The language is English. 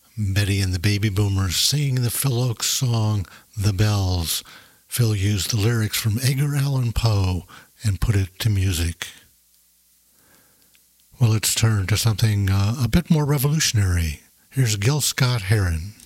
Betty and the Baby Boomers singing the Phil Ochs song, The Bells. Phil used the lyrics from Edgar Allan Poe and put it to music. Well, let's turn to something a bit more revolutionary. Here's Gil Scott-Heron.